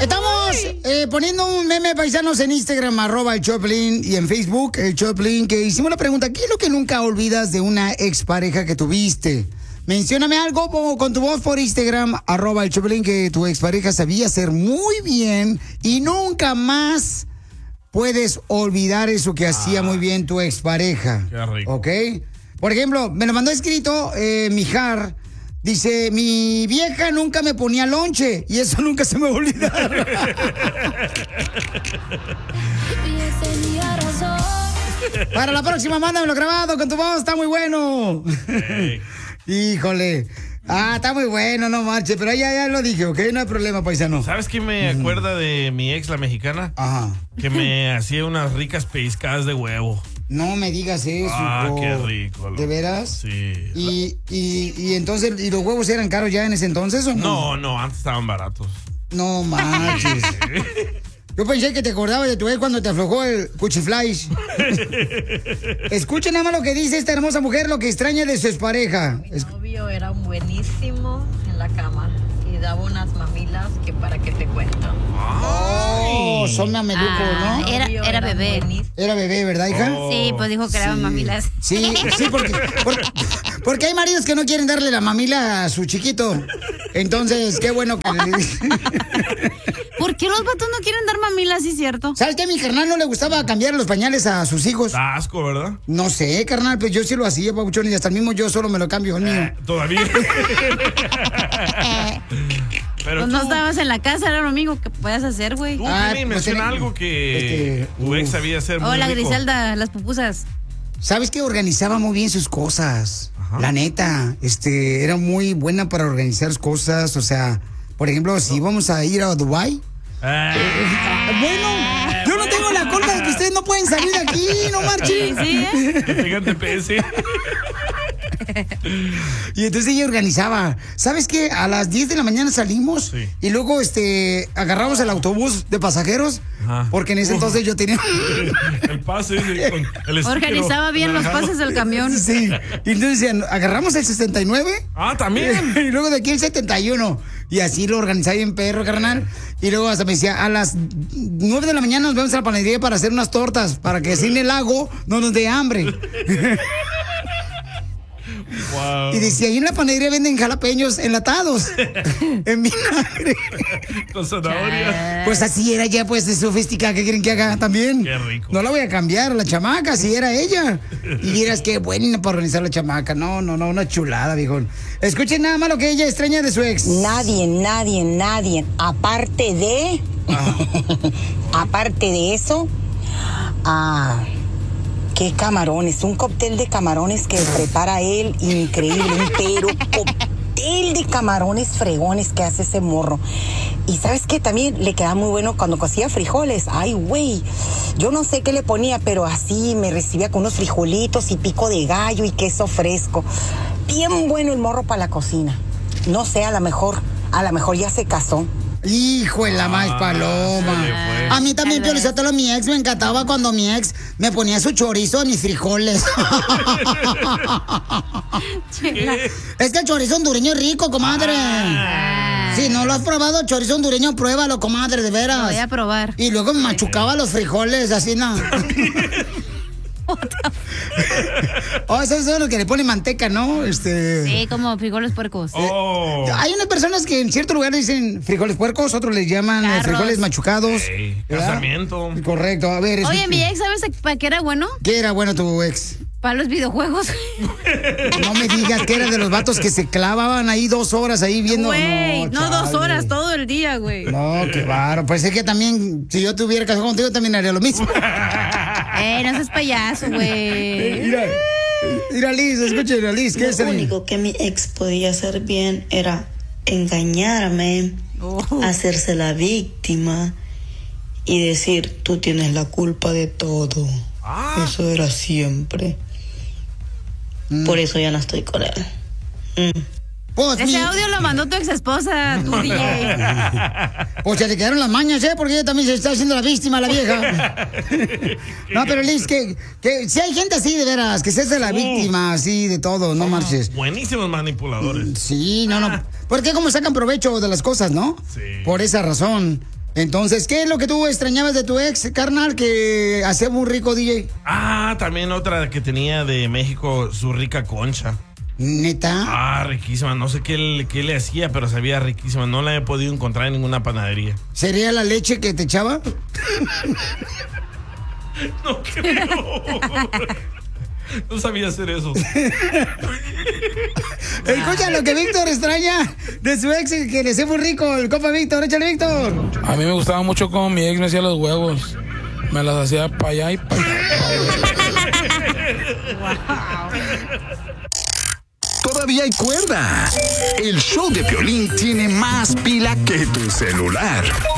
Estamos poniendo un meme, paisanos, en Instagram, @el_Choplin, y en Facebook, el Choplin, que hicimos la pregunta: ¿qué es lo que nunca olvidas de una expareja que tuviste? Mencióname algo con tu voz por Instagram, @el Choplin, que tu expareja sabía hacer muy bien y nunca más puedes olvidar eso que hacía muy bien tu expareja. Qué rico. ¿Ok? Por ejemplo, me lo mandó escrito Mijar. Dice, mi vieja nunca me ponía lonche y eso nunca se me va a olvidar. Para la próxima, mándamelo grabado con tu voz, está muy bueno. Hey. Híjole. Está muy bueno, no marche, pero ya lo dije, ¿ok? No hay problema, paisano. ¿Sabes qué me acuerda de mi ex, la mexicana? Ajá. Que me hacía unas ricas pellizcadas de huevo. No me digas eso. Qué rico. ¿De veras? Sí. Y entonces, ¿y los huevos eran caros ya en ese entonces o no? No, antes estaban baratos. No manches. Yo pensé que te acordabas de tu ex cuando te aflojó el cuchiflies. Escuchen nada más lo que dice esta hermosa mujer, lo que extraña de su expareja. Mi novio era buenísimo en la cama y daba unas mamilas que para qué te cuento. Oh, son mamelucos, ¿no? Era bebé. Buenísimo. Era bebé, ¿verdad, hija? Sí, pues dijo que eran mamilas. Sí, porque hay maridos que no quieren darle la mamila a su chiquito. Entonces, qué bueno que... ¿Por qué los vatos no quieren dar mamilas, sí es cierto? ¿Sabes qué? A mi carnal no le gustaba cambiar los pañales a sus hijos. Da asco, ¿verdad? No sé, carnal, pues yo sí lo hacía, papuchón, y hasta el mismo yo solo me lo cambio el mío. Todavía. Pero pues no estabas en la casa, era lo único que puedas hacer, güey. Tú, menciona algo que tu ex sabía hacer muy Hola, rico. Griselda, las pupusas. ¿Sabes que organizaba muy bien sus cosas? Ajá. La neta, era muy buena para organizar sus cosas, o sea, por ejemplo, si íbamos a ir a Dubái. Bueno, yo no tengo la culpa de que ustedes no pueden salir de aquí, no marchen. Sí, Que tengan TPS. Y entonces ella organizaba. ¿Sabes qué? A las 10 de la mañana salimos y luego agarramos el autobús de pasajeros. Ajá. Porque en ese entonces yo tenía el pase con el organizaba bien los pases del camión. Sí. Y entonces decían, agarramos el 69. También. Y luego de aquí el 71. Y así lo organizaba bien perro, carnal. Y luego hasta me decía, a las 9 de la mañana nos vemos a la panadería para hacer unas tortas, para que así en el lago no nos dé hambre. Wow. Y decía, ahí en la panadería venden jalapeños enlatados en vinagre. Con zanahoria. Pues así era ya, pues, de sofisticada. ¿Qué quieren que haga también? Qué rico. No la voy a cambiar, la chamaca, si era ella. Y dirás, qué buena para organizar la chamaca. No, una chulada, viejón. Escuchen nada más lo que ella extraña de su ex. Nadie. Aparte de... aparte de eso... ¿Qué camarones? Un cóctel de camarones que prepara él, increíble, pero cóctel de camarones fregones que hace ese morro. Y ¿sabes qué? También le queda muy bueno cuando cocía frijoles. Ay, güey, yo no sé qué le ponía, pero así me recibía con unos frijolitos y pico de gallo y queso fresco. Bien bueno el morro para la cocina. No sé, a lo mejor ya se casó. Hijo de la más paloma. A mí también, Pio Lizotelo, mi ex me encantaba cuando mi ex me ponía su chorizo a mis frijoles. Es que el chorizo hondureño es rico, comadre. Si no lo has probado, chorizo hondureño, pruébalo, comadre, de veras. Lo voy a probar. Y luego me machucaba los frijoles, así, ¿no? Eso es lo que le pone manteca, ¿no? Sí, como frijoles puercos. Hay unas personas que en cierto lugar dicen frijoles puercos, otros les llaman frijoles machucados. Casamiento. Correcto, a ver. Oye, mi ex, ¿sabes para qué era bueno? ¿Qué era bueno tu ex? Para los videojuegos. No me digas que era de los vatos que se clavaban ahí 2 horas ahí viendo. Güey, no 2 horas, todo el día, güey. No, qué bárbaro. Pues es que también, si yo tuviera casado contigo, también haría lo mismo. No seas payaso, güey. Mira, Liz, escuche, Liz, ¿qué es lo único que mi ex podía hacer bien era engañarme, hacerse la víctima y decir, tú tienes la culpa de todo. Eso era siempre. Por eso ya no estoy con él. Pues ese audio lo mandó tu ex esposa, tu DJ. Pues se le quedaron las mañas, porque ella también se está haciendo la víctima, la vieja. No, pero Liz, que si hay gente así de veras, que se hace la víctima, así de todo, no marches. Buenísimos manipuladores. Sí, no. ¿Por qué? Como sacan provecho de las cosas, ¿no? Sí. Por esa razón. Entonces, ¿qué es lo que tú extrañabas de tu ex, carnal, que hacía muy rico, DJ? También otra que tenía de México, su rica concha. ¿Neta? Riquísima. No sé qué le hacía, pero sabía riquísima. No la he podido encontrar en ninguna panadería. ¿Sería la leche que te echaba? No creo. No sabía hacer eso. Escucha lo que Víctor extraña de su ex, que le hacía muy rico. El compa Víctor, échale, Víctor. A mí me gustaba mucho cómo mi ex me hacía los huevos. Me las hacía para allá y para allá. Todavía hay cuerda. El show de Piolín tiene más pila que tu celular.